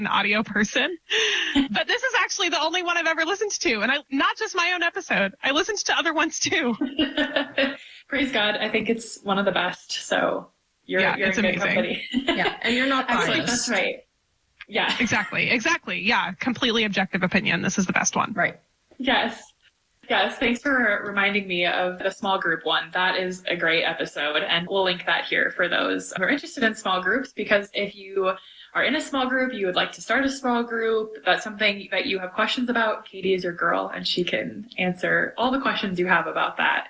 an audio person, but this is actually the only one I've ever listened to. And not just my own episode. I listened to other ones too. Praise God. I think it's one of the best. So you're in good amazing company. Yeah. And you're not biased. That's right. Yeah. Exactly. Yeah. Completely objective opinion. This is the best one. Right. Yes. Thanks for reminding me of the small group one. That is a great episode. And we'll link that here for those who are interested in small groups, because if you are in a small group, you would like to start a small group, that's something that you have questions about, Katie is your girl, and she can answer all the questions you have about that.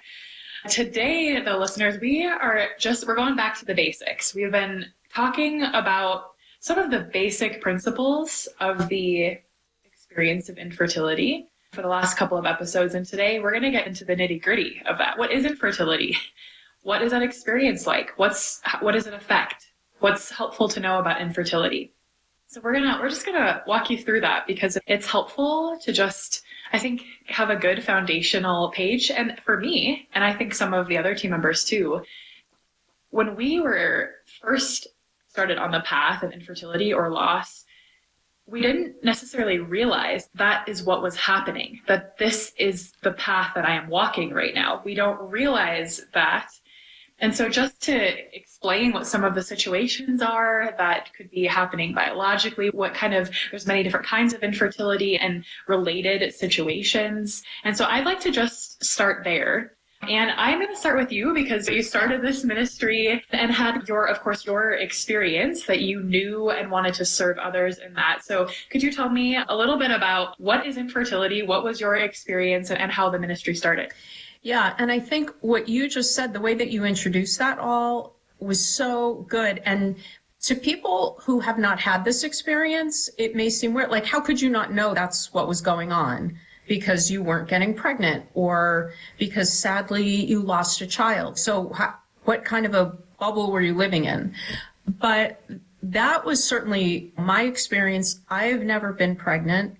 Today, though, listeners, we're going back to the basics. We've been talking about some of the basic principles of the experience of infertility for the last couple of episodes. And today we're going to get into the nitty-gritty of that. What is infertility? What is that experience like? What does it affect? What's helpful to know about infertility? So we're just gonna walk you through that, because it's helpful to just, I think, have a good foundational page. And for me, and I think some of the other team members too, when we were first started on the path of infertility or loss, we didn't necessarily realize that is what was happening, that this is the path that I am walking right now. We don't realize that. And so just to explain what some of the situations are that could be happening biologically, there's many different kinds of infertility and related situations. And so I'd like to just start there. And I'm going to start with you, because you started this ministry and had your experience that you knew and wanted to serve others in that. So could you tell me a little bit about what is infertility? What was your experience and how the ministry started? Yeah, and I think what you just said, the way that you introduced that all was so good. And to people who have not had this experience, it may seem weird. Like, how could you not know that's what was going on? Because you weren't getting pregnant, or because sadly you lost a child. So what kind of a bubble were you living in? But that was certainly my experience. I've never been pregnant.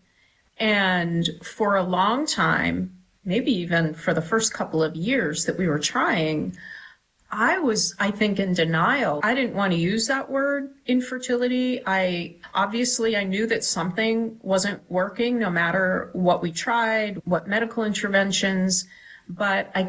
And for a long time, maybe even for the first couple of years that we were trying, I was, I think, in denial. I didn't want to use that word, infertility. I knew that something wasn't working no matter what we tried, what medical interventions, but I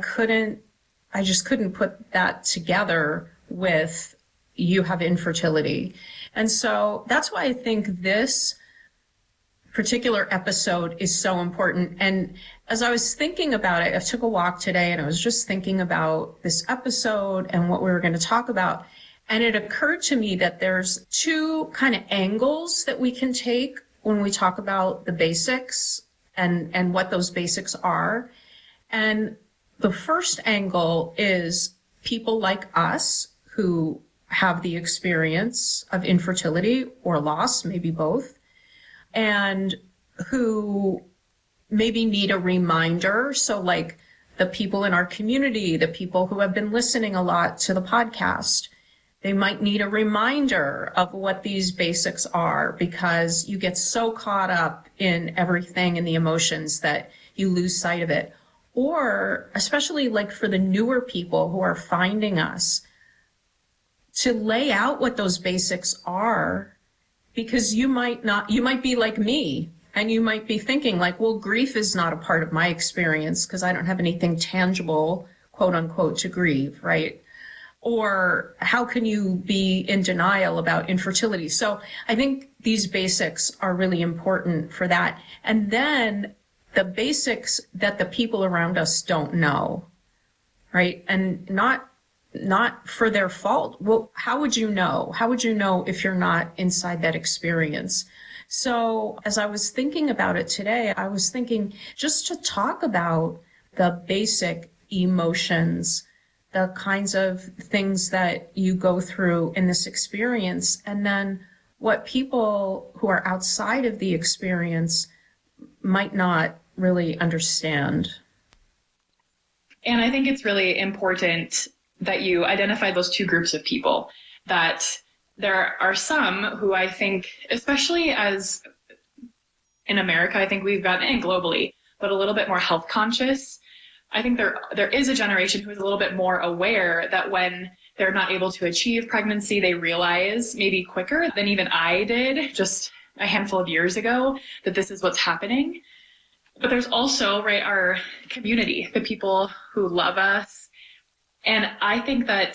just couldn't put that together with you have infertility. And so that's why I think this particular episode is so important. And as I was thinking about it, I took a walk today and I was just thinking about this episode and what we were going to talk about. And it occurred to me that there's two kind of angles that we can take when we talk about the basics and what those basics are. And the first angle is people like us who have the experience of infertility or loss, maybe both, and who maybe need a reminder. So like the people in our community, the people who have been listening a lot to the podcast, they might need a reminder of what these basics are, because you get so caught up in everything and the emotions that you lose sight of it. Or especially like for the newer people who are finding us, to lay out what those basics are, because you might be like me, and you might be thinking like, well, grief is not a part of my experience because I don't have anything tangible, quote unquote, to grieve, right? Or how can you be in denial about infertility? So I think these basics are really important for that. And then the basics that the people around us don't know, right? And not for their fault. Well, how would you know? How would you know if you're not inside that experience? So as I was thinking about it today, I was thinking just to talk about the basic emotions, the kinds of things that you go through in this experience, and then what people who are outside of the experience might not really understand. And I think it's really important that you identify those two groups of people, that there are some who I think, especially as in America, I think we've gotten, and globally, but a little bit more health conscious. I think there is a generation who is a little bit more aware that when they're not able to achieve pregnancy, they realize maybe quicker than even I did, just a handful of years ago that this is what's happening. But there's also, right, our community, the people who love us. And I think that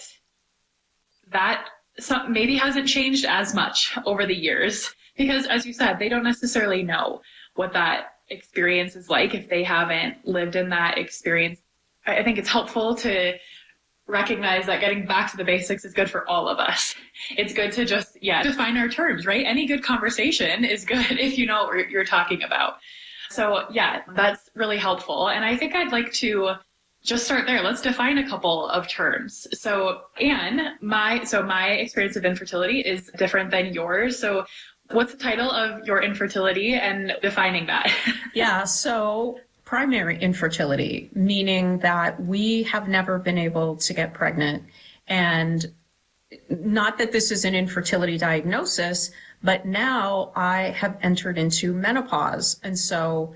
maybe hasn't changed as much over the years because, as you said, they don't necessarily know what that experience is like if they haven't lived in that experience. I think it's helpful to recognize that getting back to the basics is good for all of us. It's good to just, define our terms, right? Any good conversation is good if you know what you're talking about. So that's really helpful. And I think I'd like to just start there. Let's define a couple of terms. So Anne, my experience of infertility is different than yours. So what's the title of your infertility and defining that? Yeah, so primary infertility, meaning that we have never been able to get pregnant. And not that this is an infertility diagnosis, but now I have entered into menopause. And so,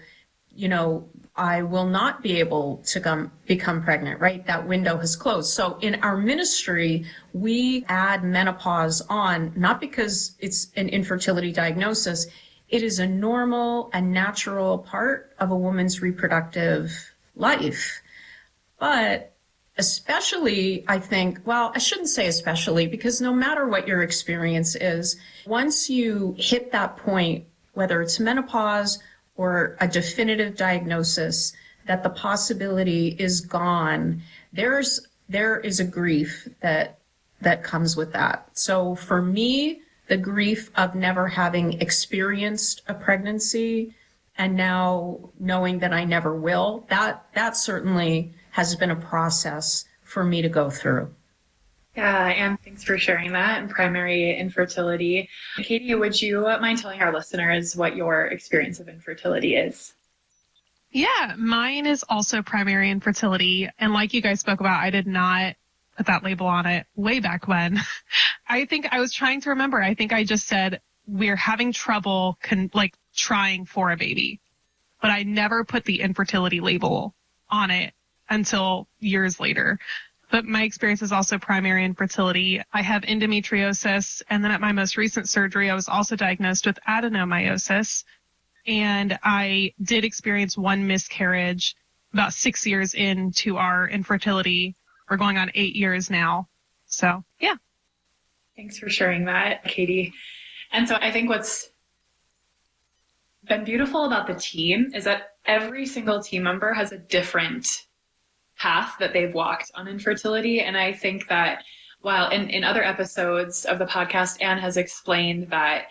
I will not be able to become pregnant, right? That window has closed. So in our ministry, we add menopause on, not because it's an infertility diagnosis. It is a normal and natural part of a woman's reproductive life. But especially, I think, well, I shouldn't say especially, because no matter what your experience is, once you hit that point, whether it's menopause or a definitive diagnosis, that the possibility is gone, there is a grief that comes with that. So for me, the grief of never having experienced a pregnancy and now knowing that I never will, that certainly has been a process for me to go through. Yeah, and thanks for sharing that and primary infertility. Katie, would you mind telling our listeners what your experience of infertility is? Yeah, mine is also primary infertility. And like you guys spoke about, I did not put that label on it way back when. I think I was trying to remember. I think I just said, we're having trouble trying for a baby. But I never put the infertility label on it until years later. But my experience is also primary infertility. I have endometriosis, and then at my most recent surgery, I was also diagnosed with adenomyosis. And I did experience one miscarriage about 6 years into our infertility. We're going on 8 years now. So, yeah. Thanks for sharing that, Katie. And so I think what's been beautiful about the team is that every single team member has a different path that they've walked on infertility. And I think that while in other episodes of the podcast, Anne has explained that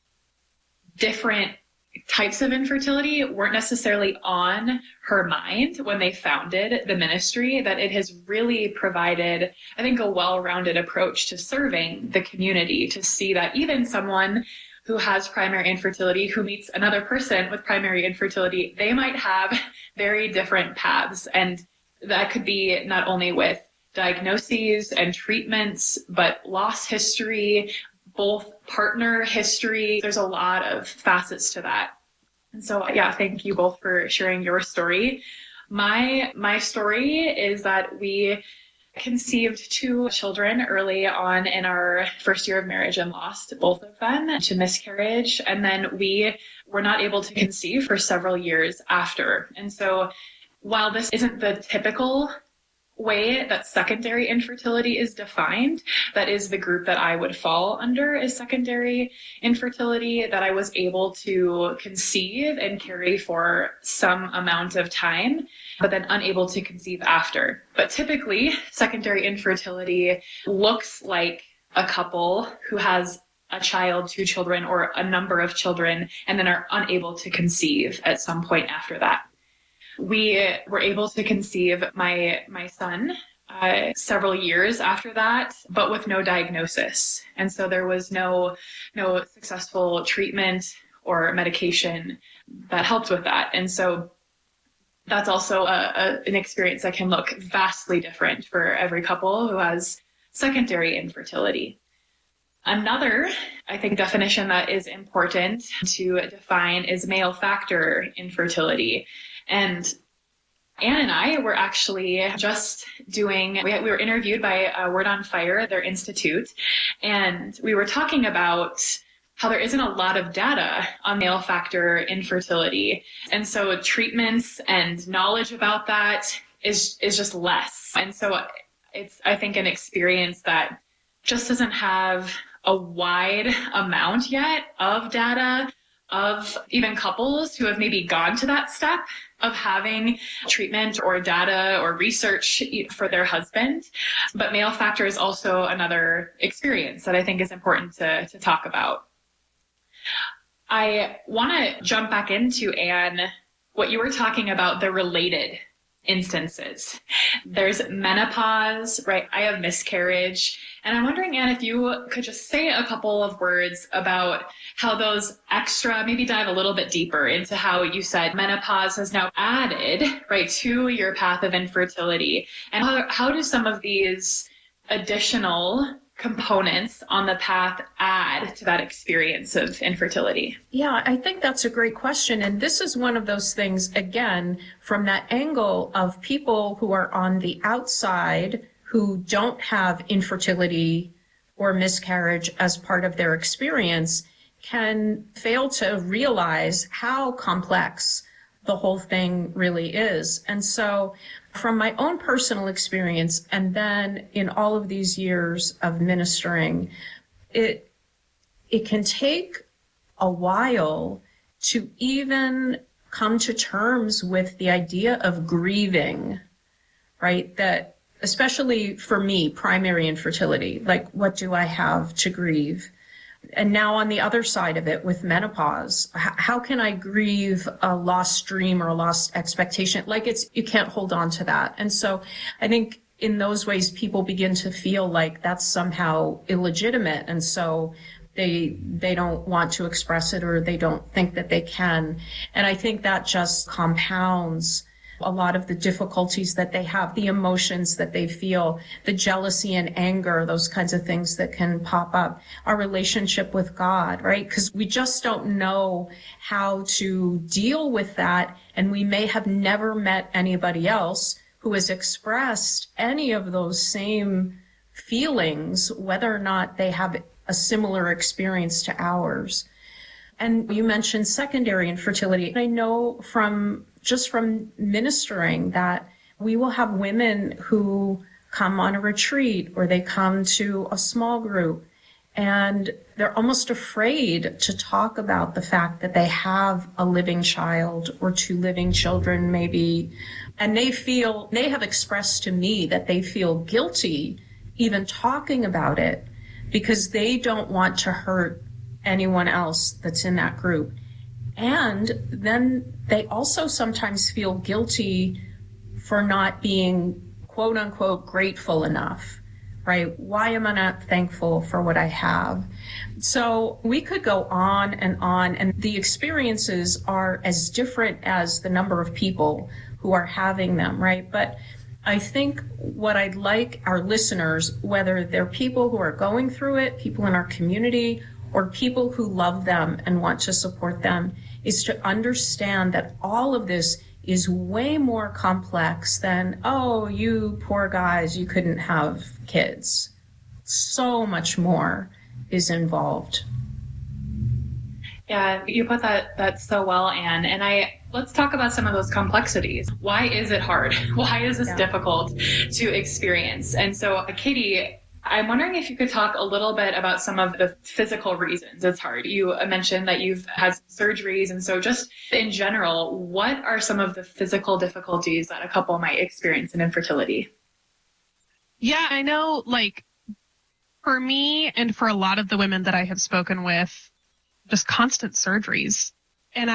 different types of infertility weren't necessarily on her mind when they founded the ministry, that it has really provided, I think, a well-rounded approach to serving the community, to see that even someone who has primary infertility, who meets another person with primary infertility, they might have very different paths. And that could be not only with diagnoses and treatments, but loss history, both partner history. There's a lot of facets to that. And so, thank you both for sharing your story. My story is that we conceived 2 children early on in our first year of marriage and lost both of them to miscarriage. And then we were not able to conceive for several years after. And so while this isn't the typical way that secondary infertility is defined, that is the group that I would fall under, is secondary infertility, that I was able to conceive and carry for some amount of time, but then unable to conceive after. But typically, secondary infertility looks like a couple who has a child, 2 children, or a number of children, and then are unable to conceive at some point after that. We were able to conceive my son several years after that, but with no diagnosis. And so there was no successful treatment or medication that helped with that. And so that's also an experience that can look vastly different for every couple who has secondary infertility. Another, I think, definition that is important to define is male factor infertility. And Anne and I were actually just we were interviewed by Word on Fire, their institute, and we were talking about how there isn't a lot of data on male factor infertility. And so treatments and knowledge about that is just less. And so it's, I think, an experience that just doesn't have a wide amount yet of data of even couples who have maybe gone to that step of having treatment or data or research for their husband. But male factor is also another experience that I think is important to talk about. I want to jump back into, Anne, what you were talking about, the related instances. There's menopause, right? I have miscarriage. And I'm wondering, Anne, if you could just say a couple of words about how those extra, maybe dive a little bit deeper into how you said menopause has now added, right, to your path of infertility. And how do some of these additional components on the path add to that experience of infertility? Yeah, I think that's a great question. And this is one of those things, again, from that angle of people who are on the outside, who don't have infertility or miscarriage as part of their experience, can fail to realize how complex the whole thing really is. And so from my own personal experience, and then in all of these years of ministering, it can take a while to even come to terms with the idea of grieving, right? That, especially for me, primary infertility, like, what do I have to grieve? And now on the other side of it with menopause, how can I grieve a lost dream or a lost expectation? Like, you can't hold on to that. And so I think in those ways, people begin to feel like that's somehow illegitimate. And so they don't want to express it, or they don't think that they can. And I think that just compounds a lot of the difficulties that they have, the emotions that they feel, the jealousy and anger, those kinds of things that can pop up, our relationship with God, right? Because we just don't know how to deal with that. And we may have never met anybody else who has expressed any of those same feelings, whether or not they have a similar experience to ours. And you mentioned secondary infertility. I know from ministering that we will have women who come on a retreat, or they come to a small group, and they're almost afraid to talk about the fact that they have a living child or two living children maybe. And they have expressed to me that they feel guilty even talking about it, because they don't want to hurt anyone else that's in that group. And then they also sometimes feel guilty for not being, quote unquote, grateful enough, right? Why am I not thankful for what I have? So we could go on, and the experiences are as different as the number of people who are having them, right? But I think what I'd like our listeners, whether they're people who are going through it, people in our community, or people who love them and want to support them, is to understand that all of this is way more complex than, oh, you poor guys, you couldn't have kids. So much more is involved. Yeah, you put that so well, Anne. And let's talk about some of those complexities. Why is it hard? Why is this difficult to experience? And so, Katie, I'm wondering if you could talk a little bit about some of the physical reasons it's hard. You mentioned that you've had surgeries. And so just in general, what are some of the physical difficulties that a couple might experience in infertility? Yeah, I know, like, for me and for a lot of the women that I have spoken with, just constant surgeries. And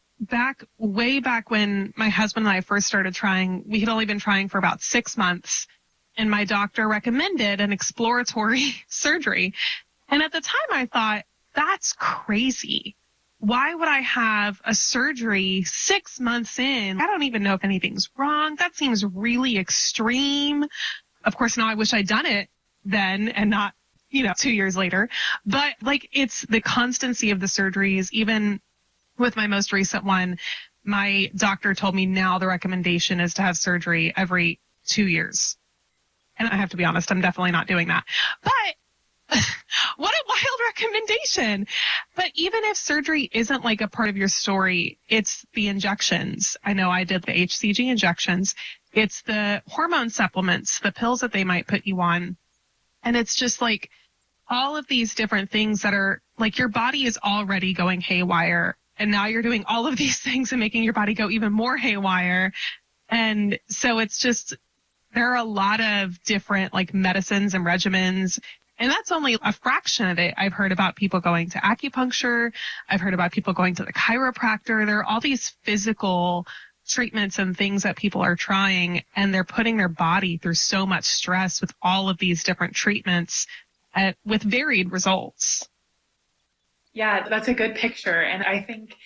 way back when my husband and I first started trying, we had only been trying for about 6 months. And my doctor recommended an exploratory surgery. And at the time I thought, that's crazy. Why would I have a surgery 6 months in? I don't even know if anything's wrong. That seems really extreme. Of course, now I wish I'd done it then and not, 2 years later. But like, it's the constancy of the surgeries. Even with my most recent one, my doctor told me now the recommendation is to have surgery every 2 years. And I have to be honest, I'm definitely not doing that. But What a wild recommendation. But even if surgery isn't like a part of your story, it's the injections. I know I did the HCG injections. It's the hormone supplements, the pills that they might put you on. And it's just like all of these different things that are like your body is already going haywire. And now you're doing all of these things and making your body go even more haywire. And so it's just, there are a lot of different like medicines and regimens. And that's only a fraction of it. I've heard about people going to acupuncture. I've heard about people going to the chiropractor. There are all these physical treatments and things that people are trying, and they're putting their body through so much stress with all of these different treatments with varied results. Yeah, that's a good picture. And I think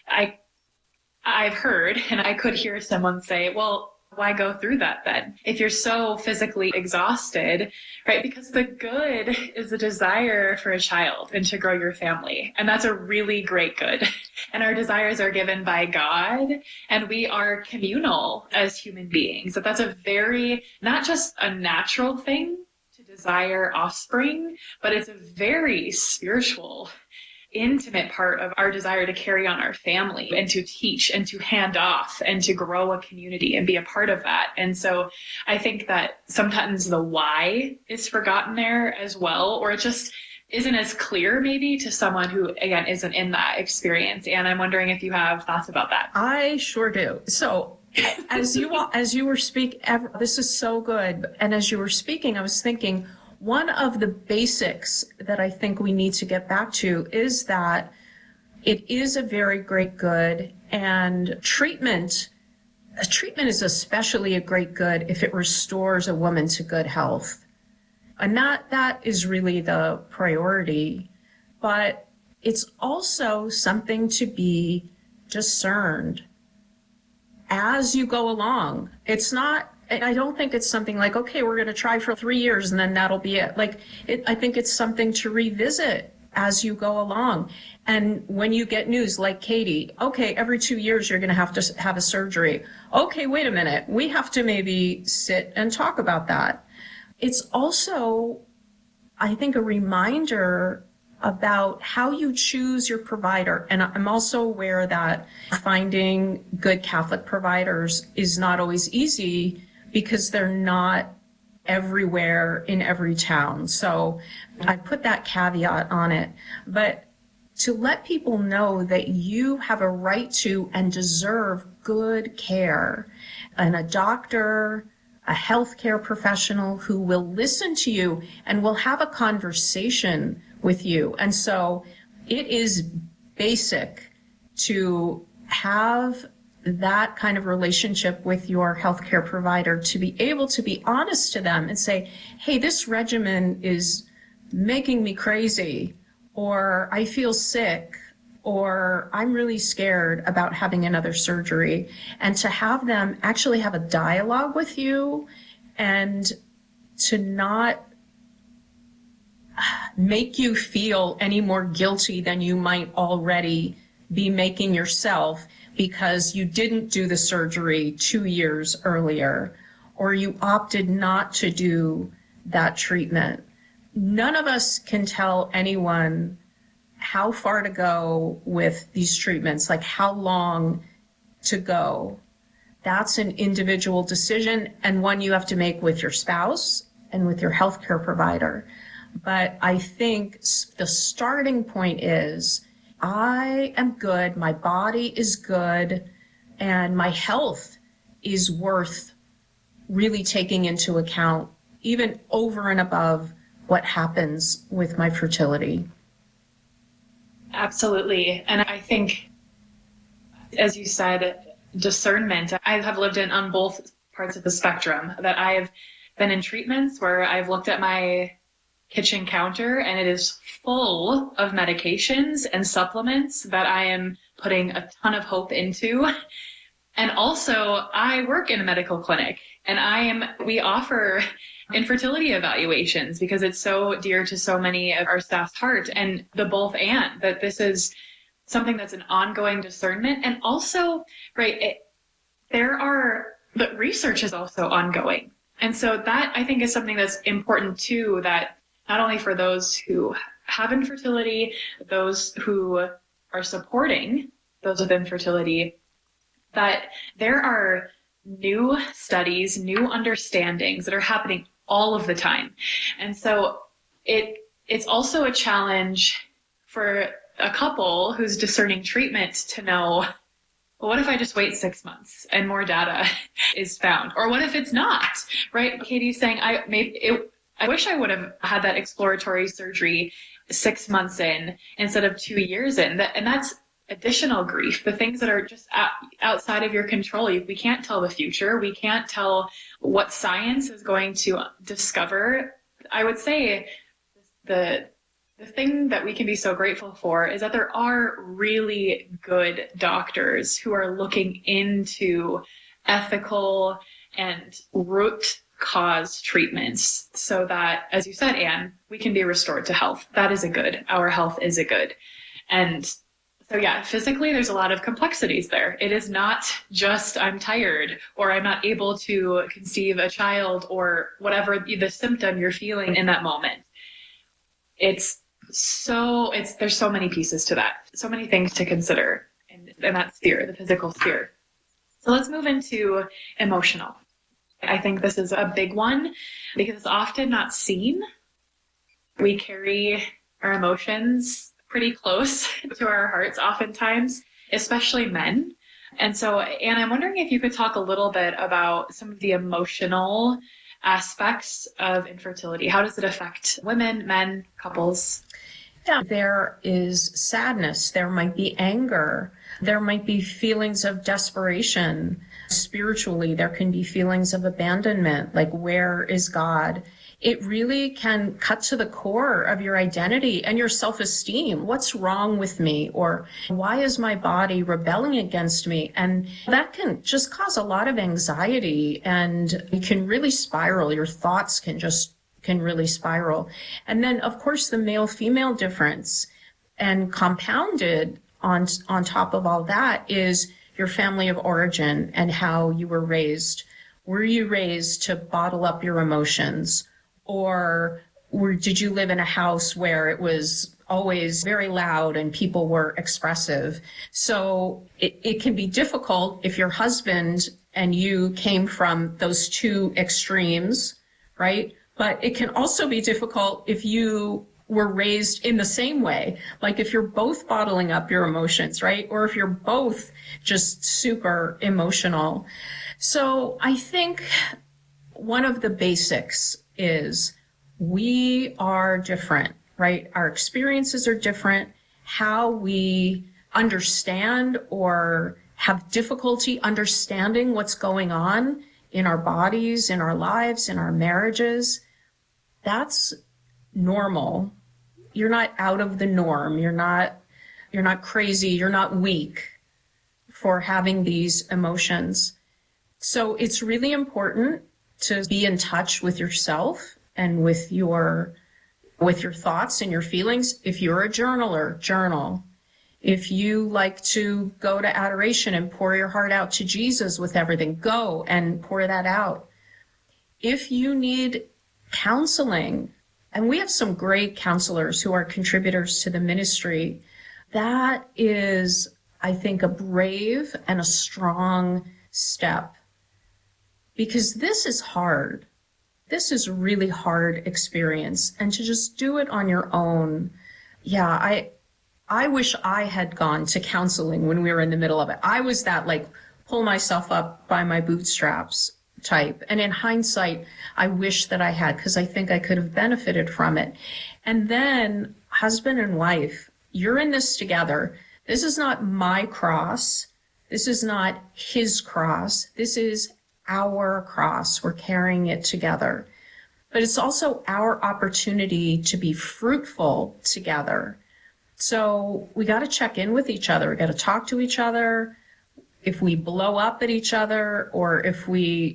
I've heard, and I could hear someone say, well, why go through that then? If you're so physically exhausted, right? Because the good is the desire for a child and to grow your family. And that's a really great good. And our desires are given by God, and we are communal as human beings. That's a very, not just a natural thing to desire offspring, but it's a very spiritual, intimate part of our desire to carry on our family and to teach and to hand off and to grow a community and be a part of that. And so I think that sometimes the why is forgotten there as well, or it just isn't as clear maybe to someone who, again, isn't in that experience. And I'm wondering if you have thoughts about that. I sure do. So as you were speaking, this is so good. And as you were speaking, I was thinking, one of the basics that I think we need to get back to is that it is a very great good, and treatment is especially a great good if it restores a woman to good health. And that is really the priority, but it's also something to be discerned as you go along. It's not, I don't think it's something like, okay, we're going to try for 3 years and then that'll be it. I think it's something to revisit as you go along. And when you get news like Katie, okay, every 2 years you're going to have a surgery. Okay, wait a minute. We have to maybe sit and talk about that. It's also, I think, a reminder about how you choose your provider. And I'm also aware that finding good Catholic providers is not always easy because they're not everywhere in every town. So I put that caveat on it. But to let people know that you have a right to and deserve good care, and a doctor, a healthcare professional who will listen to you and will have a conversation with you. And so it is basic to have that kind of relationship with your healthcare provider, to be able to be honest to them and say, hey, this regimen is making me crazy, or I feel sick, or I'm really scared about having another surgery. And to have them actually have a dialogue with you and to not make you feel any more guilty than you might already be making yourself because you didn't do the surgery 2 years earlier, or you opted not to do that treatment. None of us can tell anyone how far to go with these treatments, like how long to go. That's an individual decision, and one you have to make with your spouse and with your healthcare provider. But I think the starting point is, I am good, my body is good, and my health is worth really taking into account, even over and above what happens with my fertility. Absolutely. And I think, as you said, discernment. I have lived on both parts of the spectrum, that I've been in treatments where I've looked at my kitchen counter and it is full of medications and supplements that I am putting a ton of hope into. And also, I work in a medical clinic, and we offer infertility evaluations because it's so dear to so many of our staff's heart, and that this is something that's an ongoing discernment. And also, right, the research is also ongoing. And so that, I think, is something that's important too, that not only for those who have infertility, those who are supporting those with infertility, that there are new studies, new understandings that are happening all of the time. And so it's also a challenge for a couple who's discerning treatment to know, well, what if I just wait 6 months and more data is found? Or what if it's not, right? Katie's saying, I wish I would have had that exploratory surgery 6 months in instead of 2 years in. And that's additional grief, the things that are just outside of your control. We can't tell the future. We can't tell what science is going to discover. I would say the thing that we can be so grateful for is that there are really good doctors who are looking into ethical and root cause treatments so that, as you said, Anne, we can be restored to health. That is a good. Our health is a good. And so yeah, physically there's a lot of complexities there. It is not just I'm tired or I'm not able to conceive a child or whatever the symptom you're feeling in that moment. There's so many pieces to that, so many things to consider in that sphere, the physical sphere. So let's move into emotional. I think this is a big one because it's often not seen. We carry our emotions pretty close to our hearts oftentimes, especially men. And so, Anne, I'm wondering if you could talk a little bit about some of the emotional aspects of infertility. How does it affect women, men, couples? Yeah, there is sadness. There might be anger. There might be feelings of desperation. Spiritually, there can be feelings of abandonment, like where is God? It really can cut to the core of your identity and your self-esteem. What's wrong with me? Or why is my body rebelling against me? And that can just cause a lot of anxiety, and you can really spiral. Your thoughts can really spiral. And then, of course, the male-female difference, and compounded on top of all that is your family of origin and how you were raised. Were you raised to bottle up your emotions? Or did you live in a house where it was always very loud and people were expressive? So it can be difficult if your husband and you came from those two extremes, right? But it can also be difficult if you were raised in the same way, like if you're both bottling up your emotions, right? Or if you're both just super emotional. So I think one of the basics is we are different, right? Our experiences are different. How we understand or have difficulty understanding what's going on in our bodies, in our lives, in our marriages, that's normal. You're not out of the norm. You're not crazy. You're not weak for having these emotions. So it's really important to be in touch with yourself and with your thoughts and your feelings. If you're a journaler, journal. If you like to go to adoration and pour your heart out to Jesus with everything, go and pour that out. If you need counseling, and we have some great counselors who are contributors to the ministry, that is, I think, a brave and a strong step. Because this is hard. This is a really hard experience. And to just do it on your own, yeah, I wish I had gone to counseling when we were in the middle of it. I was that, like, pull myself up by my bootstraps type. And in hindsight, I wish that I had, because I think I could have benefited from it. And then husband and wife, you're in this together. This is not my cross. This is not his cross. This is our cross. We're carrying it together. But it's also our opportunity to be fruitful together. So we got to check in with each other. We got to talk to each other. If we blow up at each other, or if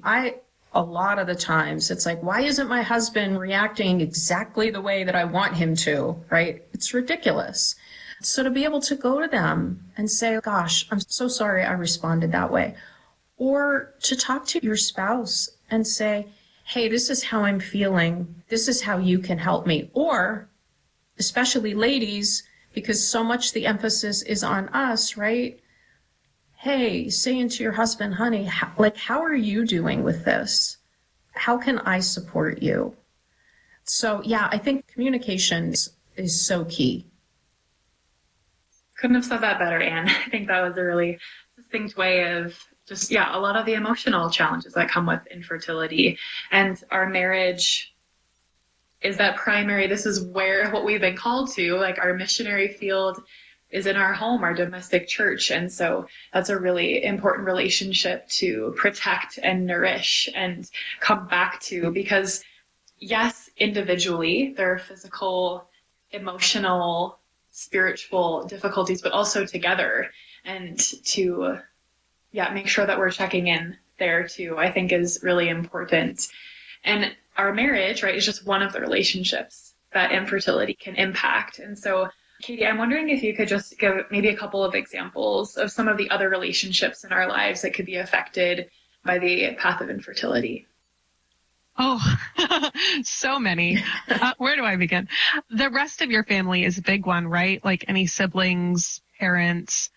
a lot of the times it's like, why isn't my husband reacting exactly the way that I want him to, right? It's ridiculous. So to be able to go to them and say, gosh, I'm so sorry I responded that way. Or to talk to your spouse and say, hey, this is how I'm feeling. This is how you can help me. Or, especially ladies, because so much the emphasis is on us, right? Hey, saying to your husband, honey, how are you doing with this? How can I support you? So, yeah, I think communication is so key. Couldn't have said that better, Anne. I think that was a really succinct way of just, a lot of the emotional challenges that come with infertility. And our marriage is that primary, this is what we've been called to, like our missionary field is in our home, our domestic church. And so that's a really important relationship to protect and nourish and come back to, because yes, individually, there are physical, emotional, spiritual difficulties, but also together. And to, make sure that we're checking in there too, I think is really important. And our marriage, right, is just one of the relationships that infertility can impact. And so, Katie, I'm wondering if you could just give maybe a couple of examples of some of the other relationships in our lives that could be affected by the path of infertility. Oh, so many. Where do I begin? The rest of your family is a big one, right? Like any siblings, parents.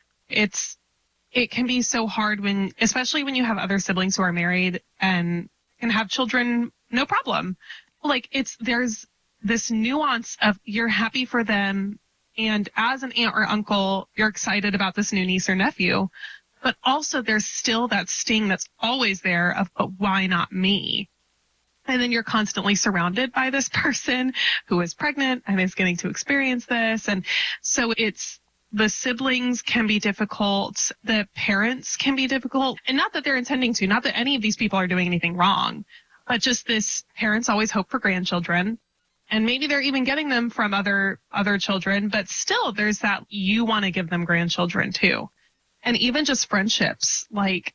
It can be so hard especially when you have other siblings who are married and can have children, no problem. Like there's this nuance of you're happy for them. And as an aunt or uncle, you're excited about this new niece or nephew, but also there's still that sting that's always there of, but why not me? And then you're constantly surrounded by this person who is pregnant and is getting to experience this. And so the siblings can be difficult. The parents can be difficult. And not that they're intending to, not that any of these people are doing anything wrong, but just this parents always hope for grandchildren. And maybe they're even getting them from other children, but still there's that you want to give them grandchildren too. And even just friendships, like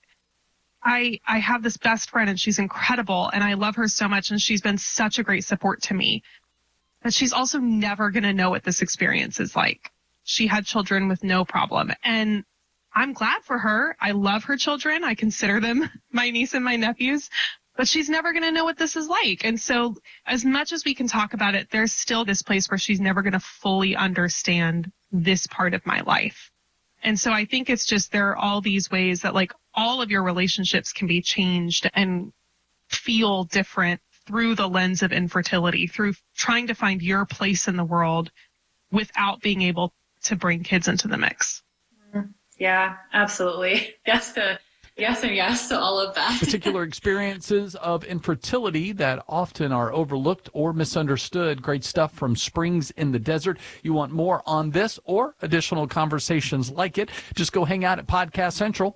I have this best friend and she's incredible and I love her so much and she's been such a great support to me. But she's also never going to know what this experience is like. She had children with no problem. And I'm glad for her. I love her children. I consider them my niece and my nephews. But she's never going to know what this is like. And so as much as we can talk about it, there's still this place where she's never going to fully understand this part of my life. And so I think it's just there are all these ways that like all of your relationships can be changed and feel different through the lens of infertility, through trying to find your place in the world without being able to bring kids into the mix. Yeah, absolutely. Yes and yes to all of that. Particular experiences of infertility that often are overlooked or misunderstood. Great stuff from Springs in the Desert. You want more on this or additional conversations like it, just go hang out at Podcast Central,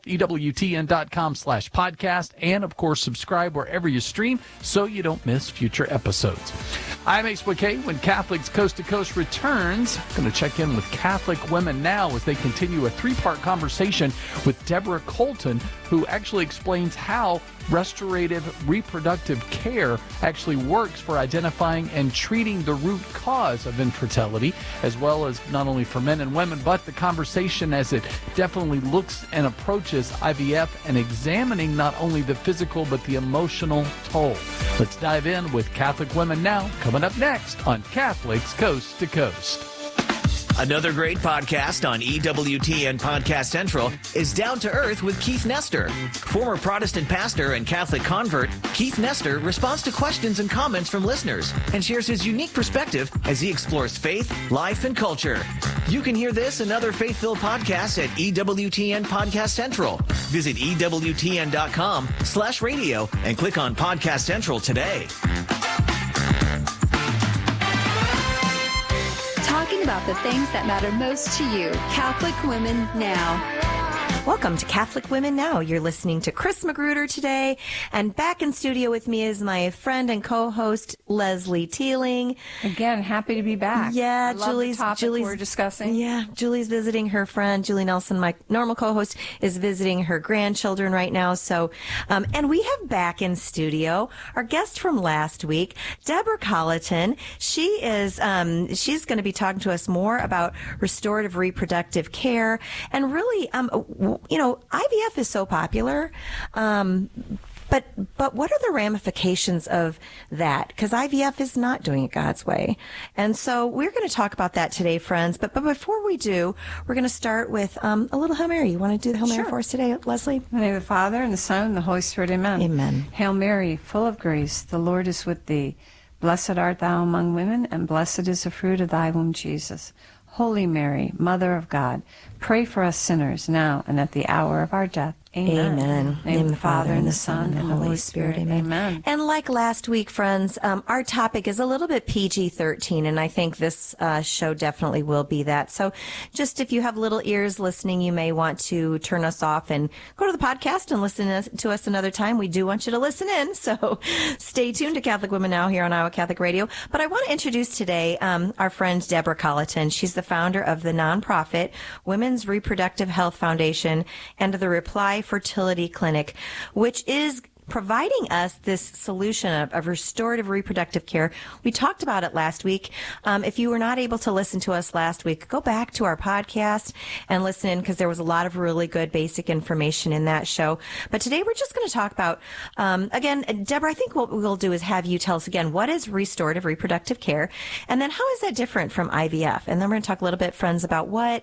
EWTN.com/podcast, and of course subscribe wherever you stream so you don't miss future episodes. I'm Ace Bouquet. When Catholics Coast to Coast returns, I'm going to check in with Catholic Women Now as they continue a 3-part conversation with Deborah Colton, who actually explains how restorative reproductive care actually works for identifying and treating the root cause of infertility, as well as not only for men and women, but the conversation as it definitely looks and approaches IVF and examining not only the physical but the emotional toll. Let's dive in with Catholic Women Now, coming up next on Catholics Coast to Coast. Another great podcast on EWTN Podcast Central is Down to Earth with Keith Nestor. Former Protestant pastor and Catholic convert, Keith Nestor responds to questions and comments from listeners and shares his unique perspective as he explores faith, life, and culture. You can hear this and other faith-filled podcasts at EWTN Podcast Central. Visit EWTN.com/radio and click on Podcast Central today. Talking about the things that matter most to you. Catholic Women Now. Welcome to Catholic Women Now. You're listening to Chris Magruder today, and back in studio with me is my friend and co-host Leslie Teeling. Again, happy to be back. Yeah, I love Julie's the topic we're discussing. Yeah, Julie's visiting her friend. Julie Nelson, my normal co-host, is visiting her grandchildren right now. So, and we have back in studio our guest from last week, Deborah Colton. She is she's going to be talking to us more about restorative reproductive care and really. You know, IVF is so popular. But what are the ramifications of that? Because IVF is not doing it God's way. And so we're going to talk about that today, friends. But before we do, we're going to start with a little Hail Mary. You want to do the Hail Mary for us today, Leslie? In the name of the Father, and the Son, and the Holy Spirit, amen. Amen. Hail Mary, full of grace, the Lord is with thee. Blessed art thou among women, and blessed is the fruit of thy womb, Jesus. Holy Mary, Mother of God, pray for us sinners now and at the hour of our death. Amen. Amen. In the name of the Father, and the Son, and the Holy Spirit. Amen. And like last week, friends, our topic is a little bit PG-13, and I think this show definitely will be that. So just if you have little ears listening, you may want to turn us off and go to the podcast and listen to us another time. We do want you to listen in, so stay tuned to Catholic Women Now here on Iowa Catholic Radio. But I want to introduce today our friend Deborah Colleton. She's the founder of the nonprofit Women's Reproductive Health Foundation and the Reply Fertility Clinic, which is providing us this solution of restorative reproductive care. We talked about it last week. If you were not able to listen to us last week, go back to our podcast and listen in, because there was a lot of really good basic information in that show. But today we're just going to talk about, again, Deborah, I think what we'll do is have you tell us again, what is restorative reproductive care? And then how is that different from IVF? And then we're going to talk a little bit, friends, about what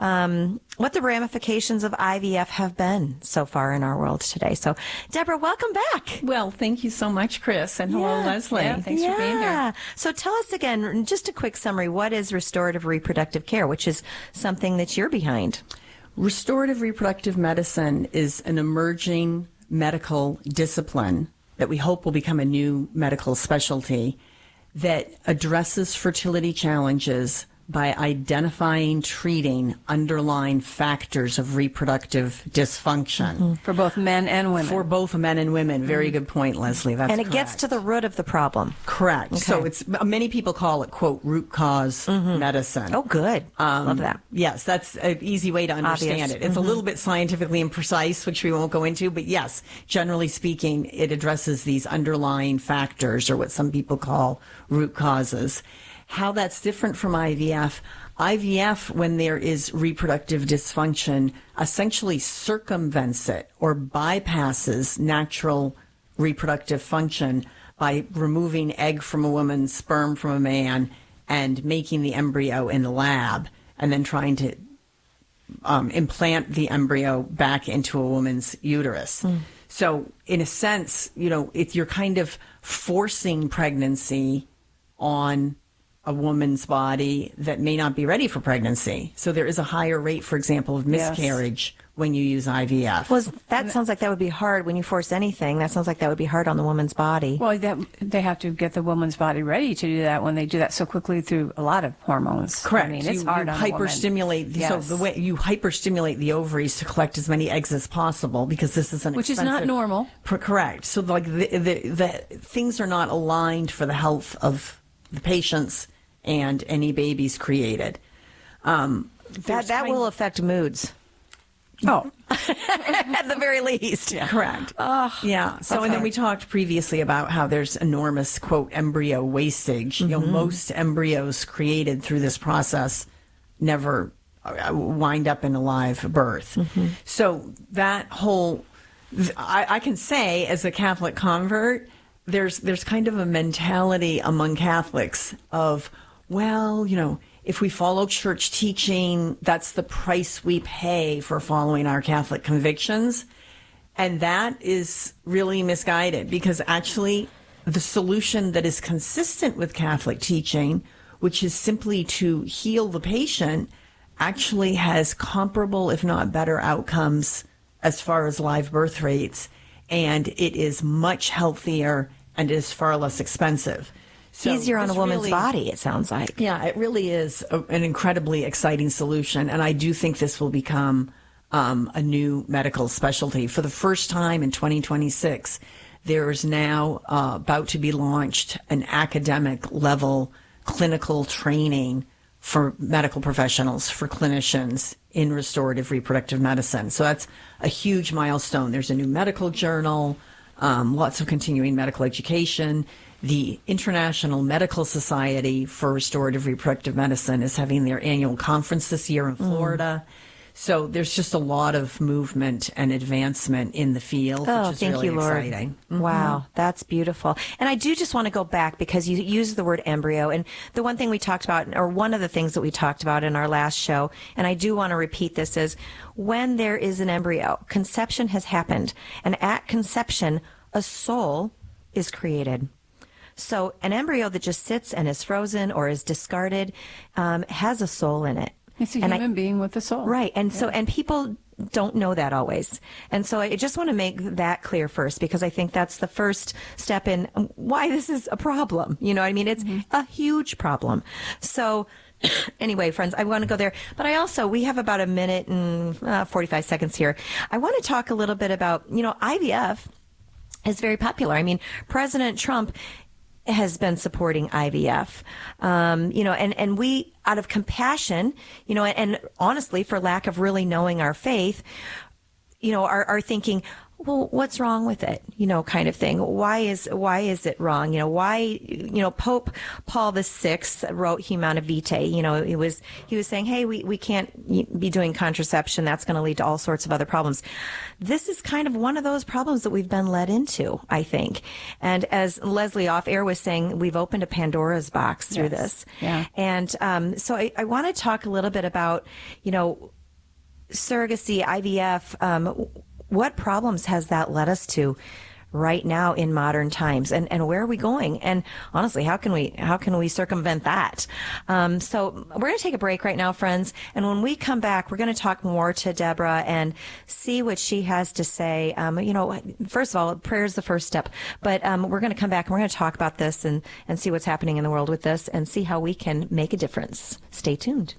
the ramifications of IVF have been so far in our world today. So, Deborah, welcome back. Well, thank you so much, Chris, and hello, Leslie. Yeah, thanks for being here. So tell us again, just a quick summary, what is restorative reproductive care, which is something that you're behind? Restorative reproductive medicine is an emerging medical discipline that we hope will become a new medical specialty that addresses fertility challenges by identifying, treating underlying factors of reproductive dysfunction. For both men and women. For both men and women. Very good point, Leslie. That's And it correct. gets to the root of the problem. Correct. Okay. So it's many people call it, quote, root cause medicine. Oh, good. Love that. Yes, that's an easy way to understand Obvious. it. It's a little bit scientifically imprecise, which we won't go into, but yes, generally speaking, it addresses these underlying factors, or what some people call root causes. How that's different from IVF. IVF, when there is reproductive dysfunction, essentially circumvents it or bypasses natural reproductive function by removing egg from a woman, sperm from a man, and making the embryo in the lab, and then trying to implant the embryo back into a woman's uterus. So in a sense, you're kind of forcing pregnancy on a woman's body that may not be ready for pregnancy. So there is a higher rate, for example, of miscarriage when you use IVF. Well, that sounds like that would be hard when you force anything. That sounds like that would be hard on the woman's body. Well, they have to get the woman's body ready to do that when they do that so quickly through a lot of hormones. Correct. I mean, it's you hard on a woman. hyperstimulate. Yes. So the way you hyperstimulate the ovaries to collect as many eggs as possible, because this is an Which is not normal. Correct. So like the things are not aligned for the health of the patients and any babies created. That will affect moods. Oh, At the very least. yeah. Correct. Yeah. So, and then we talked previously about how there's enormous, quote, embryo wastage. Most embryos created through this process never wind up in a live birth. So that whole, I can say as a Catholic convert, there's kind of a mentality among Catholics of, well, if we follow church teaching, that's the price we pay for following our Catholic convictions. And that is really misguided, because actually the solution that is consistent with Catholic teaching, which is simply to heal the patient, actually has comparable, if not better, outcomes as far as live birth rates. And it is much healthier and is far less expensive. So Easier on a it's woman's really, body, it sounds like. Yeah, it really is an incredibly exciting solution. And I do think this will become a new medical specialty. For the first time in 2026, there is now about to be launched an academic level clinical training for medical professionals, for clinicians in restorative reproductive medicine. So that's a huge milestone. There's a new medical journal, lots of continuing medical education. The International Medical Society for Restorative Reproductive Medicine is having their annual conference this year in Florida. So there's just a lot of movement and advancement in the field, which is thank really you, Lord. exciting. Wow, that's beautiful. And I do just want to go back because you used the word embryo. And the one thing we talked about, or one of the things that we talked about in our last show, and I do want to repeat this, is when there is an embryo, conception has happened. And at conception, a soul is created. So an embryo that just sits and is frozen or is discarded has a soul in it. It's a human being with a soul. Right. And so, and people don't know that always. And so I just want to make that clear first, because I think that's the first step in why this is a problem. You know what I mean? It's a huge problem. So anyway, friends, I want to go there. But we have about a minute and 45 seconds here. I want to talk a little bit about, IVF is very popular. I mean, President Trump has been supporting IVF, and we, out of compassion, and honestly, for lack of really knowing our faith, are thinking, well, what's wrong with it? Kind of thing. Why is it wrong? Pope Paul VI wrote Humanae Vitae. He was saying, hey, we can't be doing contraception. That's going to lead to all sorts of other problems. This is kind of one of those problems that we've been led into, I think. And as Leslie off air was saying, we've opened a Pandora's box through this. Yeah. And, so I want to talk a little bit about, surrogacy, IVF, what problems has that led us to right now in modern times, and where are we going? And honestly, how can we circumvent that? So we're going to take a break right now, friends. And when we come back, we're going to talk more to Deborah and see what she has to say. First of all, prayer is the first step, but we're going to come back and we're going to talk about this and see what's happening in the world with this and see how we can make a difference. Stay tuned.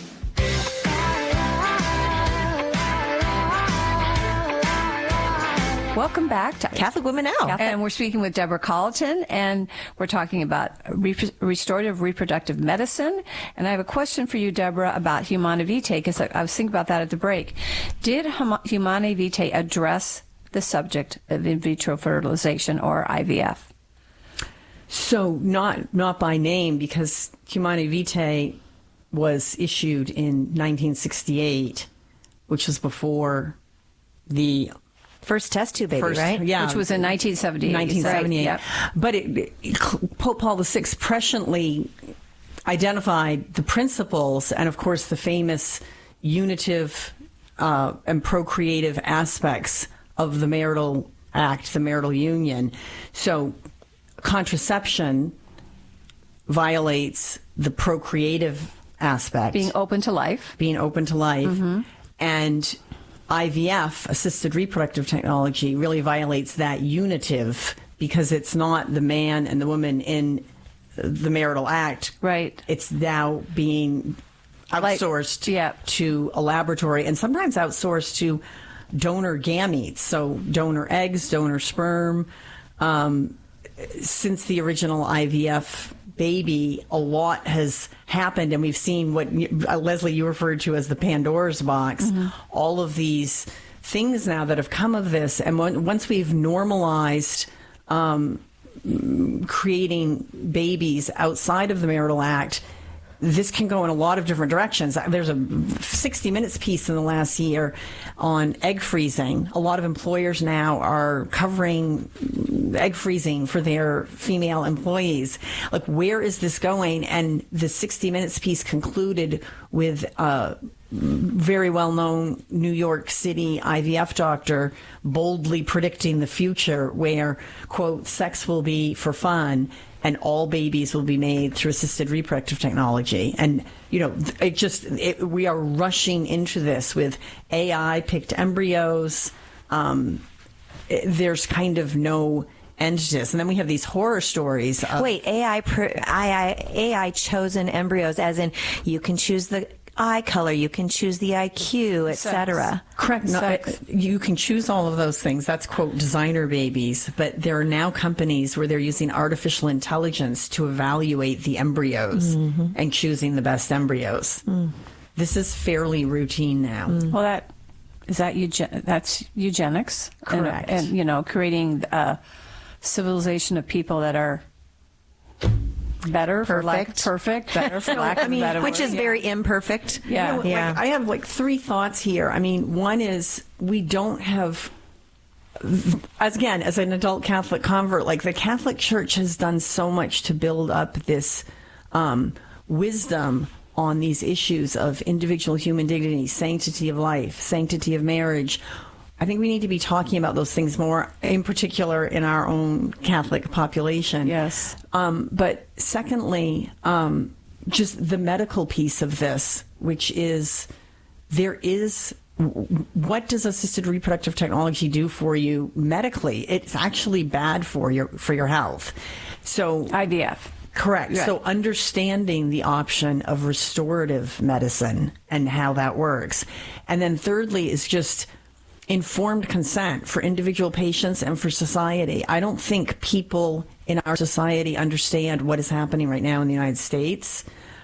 Welcome back to Catholic Women Now. And we're speaking with Deborah Colleton, and we're talking about restorative reproductive medicine. And I have a question for you, Deborah, about Humanae Vitae, because I was thinking about that at the break. Did Humanae Vitae address the subject of in vitro fertilization, or IVF? So not by name, because Humanae Vitae was issued in 1968, which was before the first test tube baby, right? Yeah. Which was in 1978. 1978. Right? Yep. But Pope Paul VI presciently identified the principles and, of course, the famous unitive and procreative aspects of the marital act, the marital union. So contraception violates the procreative aspect. Being open to life. Mm-hmm. And IVF, assisted reproductive technology, really violates that unitive, because it's not the man and the woman in the marital act. Right. It's now being outsourced to a laboratory, and sometimes outsourced to donor gametes, so donor eggs, donor sperm. Since the original IVF baby, a lot has happened, and we've seen what Leslie, you referred to as the Pandora's box. Mm-hmm. All of these things now that have come of this, and once we've normalized creating babies outside of the marital act, this can go in a lot of different directions. There's a 60 Minutes piece in the last year on egg freezing. A lot of employers now are covering egg freezing for their female employees. Like, where is this going? And the 60 Minutes piece concluded with a very well-known New York City IVF doctor boldly predicting the future where, quote, sex will be for fun and all babies will be made through assisted reproductive technology. And, we are rushing into this with AI-picked embryos. There's kind of no end to this. And then we have these horror stories. Wait, AI chosen embryos, as in you can choose the eye color, you can choose the IQ, etc. Correct. No, you can choose all of those things. That's, quote, designer babies. But there are now companies where they're using artificial intelligence to evaluate the embryos and choosing the best embryos. This is fairly routine now. Well, that's eugenics. Correct. And creating a civilization of people that are better for lack Perfect. perfect, better for lack of a better which word. is very imperfect. Yeah. Yeah. I have like 3 thoughts here. I mean, one is we don't have, as an adult Catholic convert, like the Catholic Church has done so much to build up this wisdom on these issues of individual human dignity, sanctity of life, sanctity of marriage. I think we need to be talking about those things more, in particular in our own Catholic population. Yes. But secondly, just the medical piece of this, which is what does assisted reproductive technology do for you medically? It's actually bad for your health. So IVF. Correct. Right. So understanding the option of restorative medicine and how that works. And then thirdly is just informed consent for individual patients and for society. I don't think people in our society understand what is happening right now in the United States.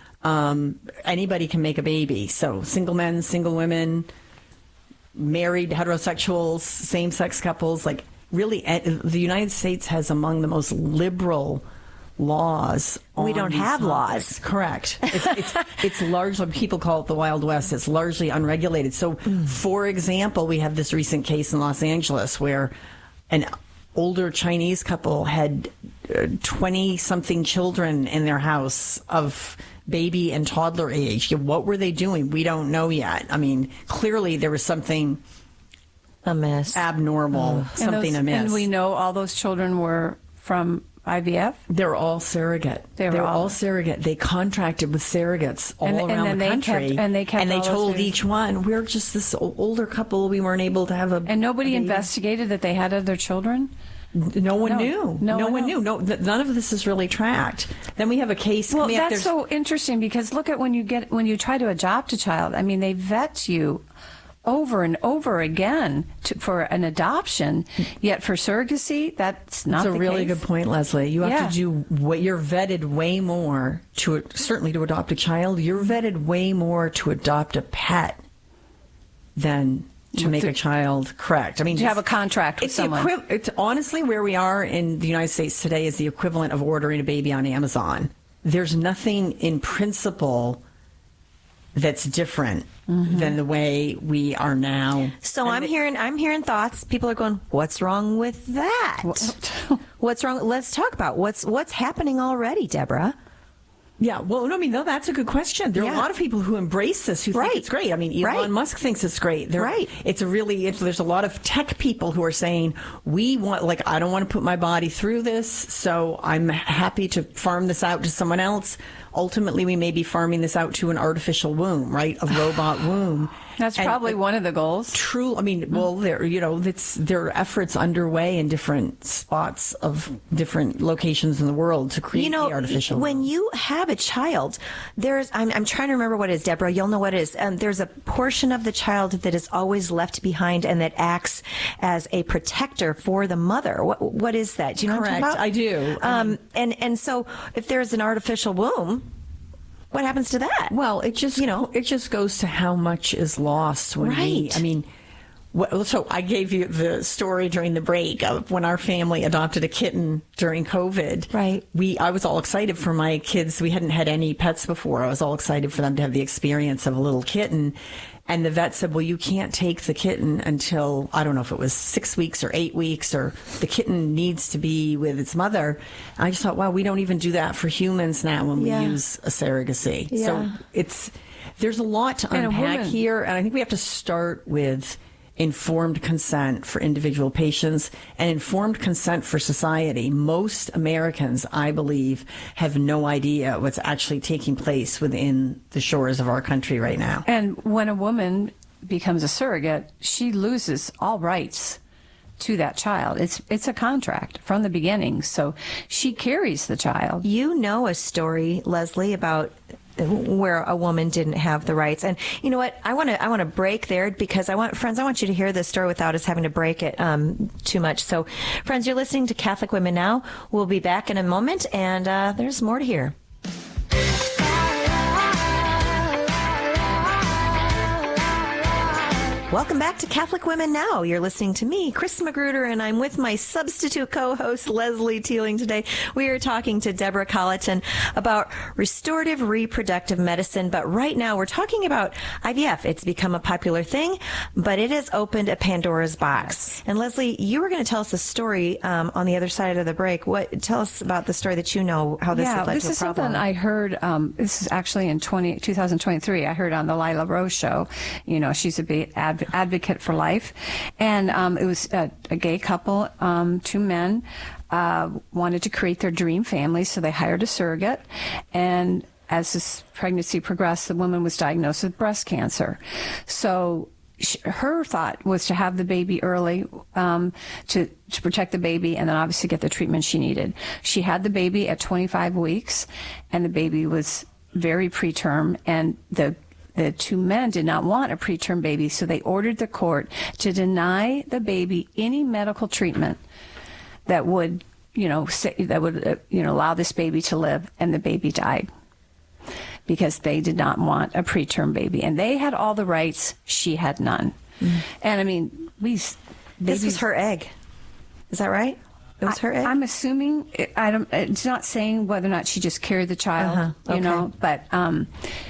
Anybody can make a baby. So single men, single women, married heterosexuals, same-sex couples, like really the United States has among the most liberal laws. We don't have laws. Correct. It's largely, people call it the Wild West. It's largely unregulated. So, for example, we have this recent case in Los Angeles where an older Chinese couple had 20-something children in their house of baby and toddler age. What were they doing? We don't know yet. I mean, clearly there was something amiss, abnormal, something amiss. And we know all those children were from IVF? They're all surrogate. They're all surrogate. They contracted with surrogates all around the country. And they told each one, we're just this older couple. We weren't able to have a And nobody a baby. investigated that they had other children? No one knew. No one knew. No, none of this is really tracked. Then we have a case. Well, that's so interesting because look at when you try to adopt a child. I mean, they vet you over and over again for an adoption, yet for surrogacy, that's not the case. That's a really good point, Leslie. You have to do you're vetted way more certainly to adopt a child. You're vetted way more to adopt a pet than to make a child. Correct. I mean, to have a contract with someone. It's honestly where we are in the United States today is the equivalent of ordering a baby on Amazon. There's nothing in principle that's different than the way we are now. So I'm hearing thoughts. People are going, "What's wrong with that? What's wrong? Let's talk about what's happening already, Deborah." Yeah, well, no, I mean, no, that's a good question. There are a lot of people who embrace this, who think it's great. I mean, Elon Musk thinks it's great. There's a lot of tech people who are saying, I don't want to put my body through this, so I'm happy to farm this out to someone else. Ultimately, we may be farming this out to an artificial womb, right? A robot womb. That's probably one of the goals. True. I mean, well, there are efforts underway in different spots of different locations in the world to create the artificial when womb. you have a child, I'm trying to remember what it is, Deborah. You'll know what it is. There's a portion of the child that is always left behind and that acts as a protector for the mother. What is that? Do you know Correct. what I'm talking about? I do. And so if there's an artificial womb, what happens to that? Well, it just goes to how much is lost when so I gave you the story during the break of when our family adopted a kitten during COVID. Right. I was all excited for my kids. We hadn't had any pets before. I was all excited for them to have the experience of a little kitten. And the vet said, well, you can't take the kitten until, I don't know if it was 6 weeks or 8 weeks, or the kitten needs to be with its mother. And I just thought, wow, we don't even do that for humans now when we use a surrogacy. Yeah. So there's a lot to unpack here. And I think we have to start with informed consent for individual patients and informed consent for society. Most Americans, I believe, have no idea what's actually taking place within the shores of our country right now. And when a woman becomes a surrogate, she loses all rights to that child. It's a contract from the beginning. So she carries the child. You know a story, Leslie, about where a woman didn't have the rights. And you know what? I want to break there because I want you to hear this story without us having to break it too much. So, friends, you're listening to Catholic Women Now. We'll be back in a moment, and there's more to hear. Welcome back to Catholic Women Now. You're listening to me, Chris Magruder, and I'm with my substitute co-host, Leslie Teeling. Today, we are talking to Deborah Colleton about restorative reproductive medicine. But right now, we're talking about IVF. It's become a popular thing, but it has opened a Pandora's box. And Leslie, you were going to tell us a story on the other side of the break. Tell us about the story that you know, how this has led to a problem. This is something I heard. This is actually in 2023. I heard on the Lila Rose show. You know, she's a big advocate for life, and it was a gay couple, 2 men wanted to create their dream family, so they hired a surrogate, and as this pregnancy progressed, the woman was diagnosed with breast cancer. So her thought was to have the baby early, to protect the baby, and then obviously get the treatment she needed. She had the baby at 25 weeks, and the baby was very preterm, and the 2 men did not want a preterm baby, so they ordered the court to deny the baby any medical treatment that would, allow this baby to live, and the baby died because they did not want a preterm baby, and they had all the rights, she had none. And I mean, this was her egg. Is that right? It was her egg? I'm assuming, it's not saying whether or not she just carried the child, you know, but, on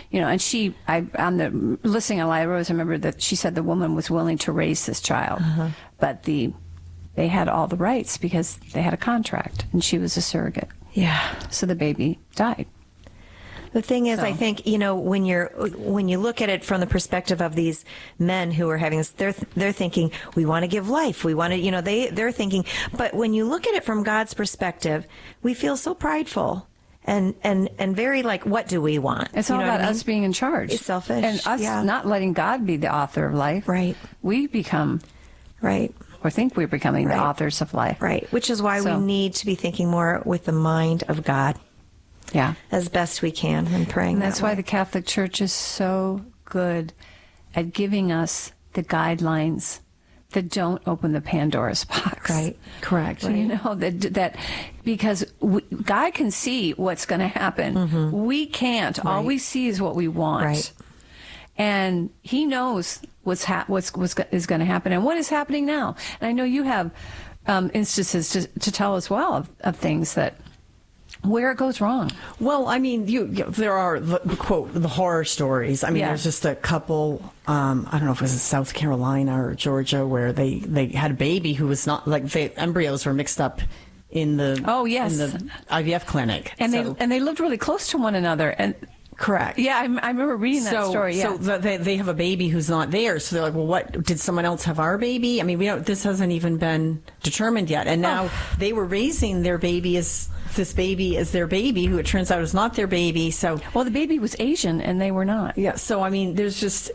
the listening on Lila Rose, I remember that she said the woman was willing to raise this child, but they had all the rights because they had a contract, and she was a surrogate. Yeah. So the baby died. The thing is, I think, when you look at it from the perspective of these men who are having this, they're thinking, we want to give life. We want to, they're thinking, but when you look at it from God's perspective, we feel so prideful and very like, what do we want? It's all about us being in charge. It's selfish. And us not letting God be the author of life. Right. We become. Right. Or think we're becoming the authors of life. Right. Which is why we need to be thinking more with the mind of God. Yeah. As best we can and praying. And that's why the Catholic Church is so good at giving us the guidelines that don't open the Pandora's box. Right. Correct. Right. That because God can see what's going to happen. We can't. Right. All we see is what we want. Right. And He knows what's is going to happen and what is happening now. And I know you have instances to tell as well of things that where it goes wrong. Well, I mean, there are the horror stories. I mean, there's just a couple. I don't know if it was in South Carolina or Georgia where they had a baby who was not the embryos were mixed up in the in the IVF clinic, and they lived really close to one another. And correct. Yeah, I remember reading that story. Yeah. So they have a baby who's not there. So they're like, well, what did someone else have our baby? I mean, this hasn't even been determined yet. And now they were raising their baby as their baby, who it turns out is not their baby. So the baby was Asian and they were not. Yeah. So I mean, there's just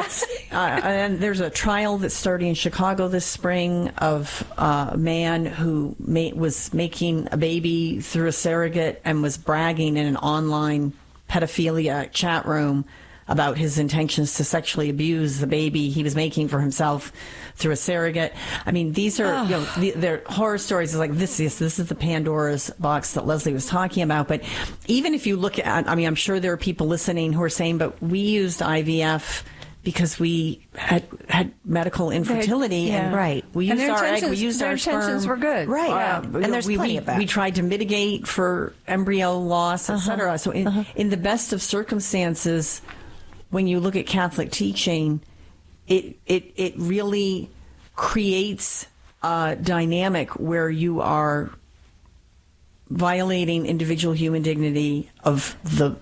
and there's a trial that's starting in Chicago this spring of a man who was making a baby through a surrogate and was bragging in an online pedophilia chat room about his intentions to sexually abuse the baby he was making for himself through a surrogate. I mean, these are they're horror stories. It's like this is the Pandora's box that Leslie was talking about. But even if you look at, I mean, I'm sure there are people listening who are saying, but we used IVF because we had medical infertility, and we used our egg, we used our sperm. Their intentions were good, right? And there's plenty of that. We tried to mitigate for embryo loss, etc. So in the best of circumstances, when you look at Catholic teaching, it really creates a dynamic where you are violating individual human dignity of the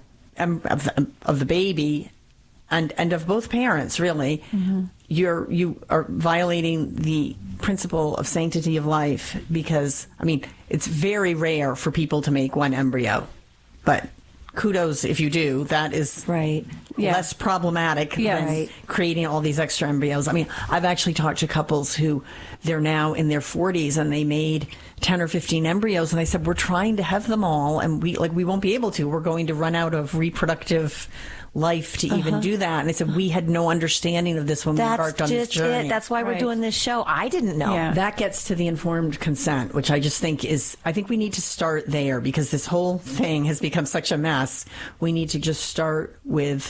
baby and of both parents. Really, you are violating the principle of sanctity of life, because I mean it's very rare for people to make one embryo, but kudos if you do. That is less problematic than creating all these extra embryos. I mean, I've actually talked to couples who they're now in their 40s and they made 10 or 15 embryos, and they said, we're trying to have them all, and we won't be able to. We're going to run out of reproductive life to even do that. And they said, we had no understanding of this when we embarked on this journey. That's why we're doing this show. I didn't know. Yeah. That gets to the informed consent, which I just think I think we need to start there, because this whole thing has become such a mess. We need to just start with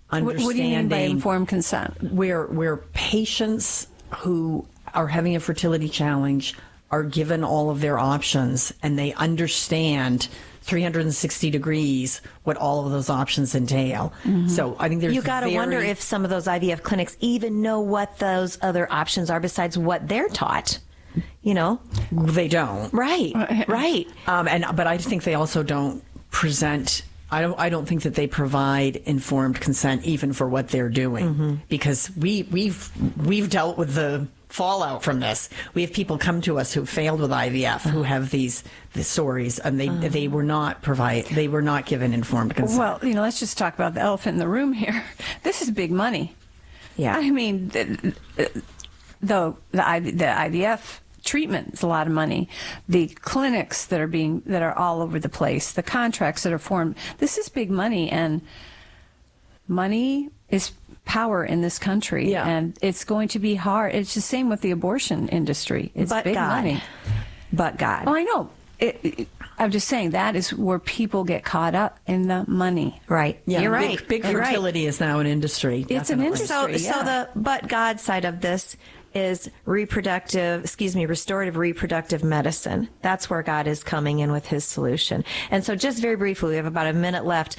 understanding. What do you mean by informed consent? Where patients who are having a fertility challenge are given all of their options and they understand 360 degrees what all of those options entail. Mm-hmm. So I think there's you got to wonder if some of those IVF clinics even know what those other options are besides what they're taught. You know, they don't. Right. But I think they also don't present. I don't think that they provide informed consent even for what they're doing, because we've dealt with the fallout from this. We have people come to us who failed with IVF who have these stories, and they were not given informed consent. Well, let's just talk about the elephant in the room here. This is big money. Yeah. I mean, the IVF treatment is a lot of money. The clinics that are all over the place, the contracts that are formed, this is big money, and money is power in this country, and it's going to be hard. It's the same with the abortion industry. It's big money. But God. Well, I know. I'm just saying that is where people get caught up in the money. Right. Yeah, you're right. Big fertility is now an industry. It's an industry. So the but God side of this is restorative reproductive medicine. That's where God is coming in with his solution. And so just very briefly, we have about a minute left.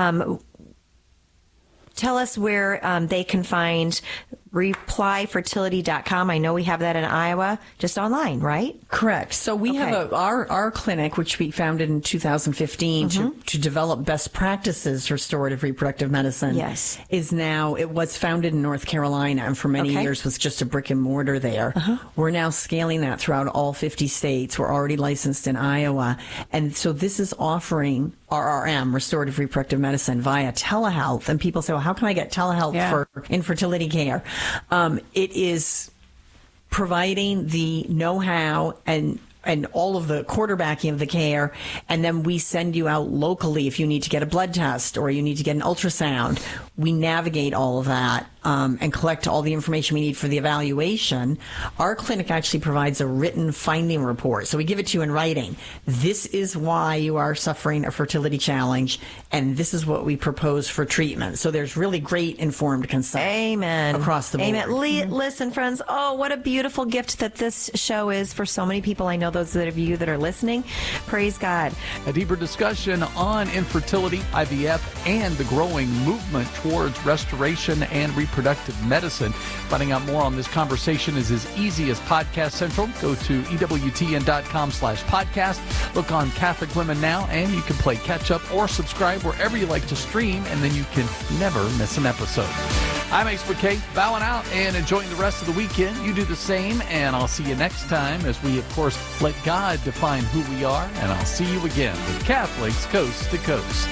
Tell us where they can find replyfertility.com. I know we have that in Iowa, just online, right? Correct. So we have our clinic, which we founded in 2015 to develop best practices for restorative reproductive medicine. Yes. It was founded in North Carolina, and for many years was just a brick and mortar there. We're now scaling that throughout all 50 states. We're already licensed in Iowa. And so this is offering RRM, restorative reproductive medicine, via telehealth. And people say, well, how can I get telehealth for infertility care? It is providing the know-how and all of the quarterbacking of the care, and then we send you out locally if you need to get a blood test or you need to get an ultrasound. We navigate all of that and collect all the information we need for the evaluation. Our clinic actually provides a written finding report, so we give it to you in writing. This is why you are suffering a fertility challenge, and this is what we propose for treatment. So there's really great informed consent. Amen. Across the board. Amen. Listen, friends, what a beautiful gift that this show is for so many people. I know those of you that are listening. Praise God. A deeper discussion on infertility, IVF, and the growing movement towards restoration and reproductive medicine. Finding out more on this conversation is as easy as Podcast Central. Go to EWTN.com/podcast. Look on Catholic Women Now, and you can play catch up or subscribe wherever you like to stream, and then you can never miss an episode. I'm Ace McKay, bowing out and enjoying the rest of the weekend. You do the same, and I'll see you next time as we, of course, let God define who we are, and I'll see you again with Catholics Coast to Coast.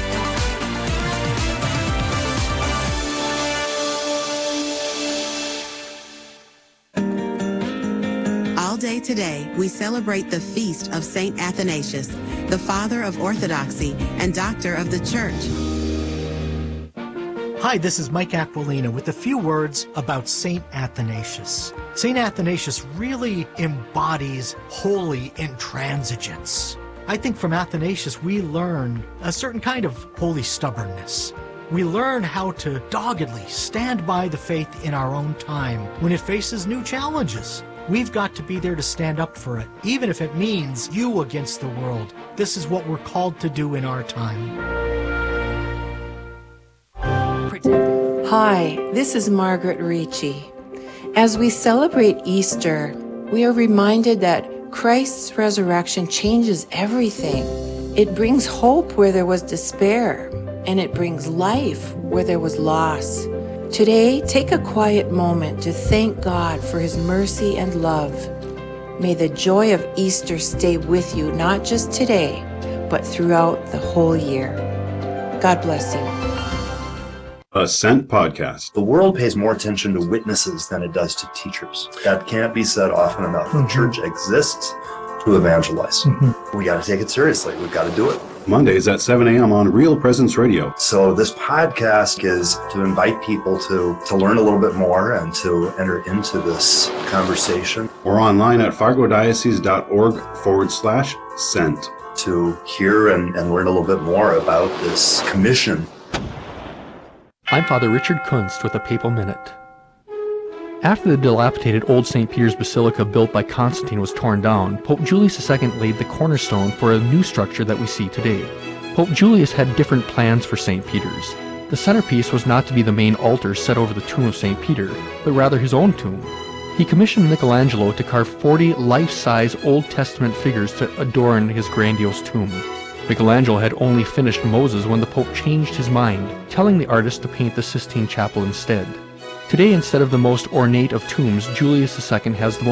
All day today, we celebrate the feast of St. Athanasius, the father of Orthodoxy and doctor of the Church. Hi, this is Mike Aquilina with a few words about St. Athanasius. St. Athanasius really embodies holy intransigence. I think from Athanasius we learn a certain kind of holy stubbornness. We learn how to doggedly stand by the faith in our own time when it faces new challenges. We've got to be there to stand up for it, even if it means you against the world. This is what we're called to do in our time. Hi, this is Margaret Ricci. As we celebrate Easter, we are reminded that Christ's resurrection changes everything. It brings hope where there was despair, and it brings life where there was loss. Today, take a quiet moment to thank God for his mercy and love. May the joy of Easter stay with you, not just today, but throughout the whole year. God bless you. A Sent Podcast. The world pays more attention to witnesses than it does to teachers. That can't be said often enough. The church exists to evangelize. We got to take it seriously. We've got to do it. Mondays at 7 a.m. on Real Presence Radio. So this podcast is to invite people to learn a little bit more and to enter into this conversation. Or online at fargodiocese.org/sent. To hear and learn a little bit more about this commission. I'm Father Richard Kunst with a Papal Minute. After the dilapidated old St. Peter's Basilica built by Constantine was torn down, Pope Julius II laid the cornerstone for a new structure that we see today. Pope Julius had different plans for St. Peter's. The centerpiece was not to be the main altar set over the tomb of St. Peter, but rather his own tomb. He commissioned Michelangelo to carve 40 life-size Old Testament figures to adorn his grandiose tomb. Michelangelo had only finished Moses when the Pope changed his mind, telling the artist to paint the Sistine Chapel instead. Today, instead of the most ornate of tombs, Julius II has the most